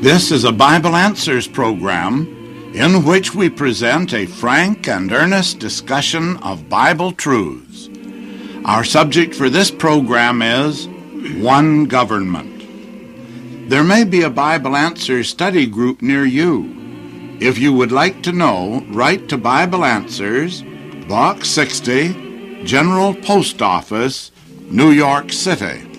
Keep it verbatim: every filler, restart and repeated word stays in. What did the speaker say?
This is a Bible Answers program in which we present a frank and earnest discussion of Bible truths. Our subject for this program is One Government. There may be a Bible Answers study group near you. If you would like to know, write to Bible Answers, Box sixty, General Post Office, New York City.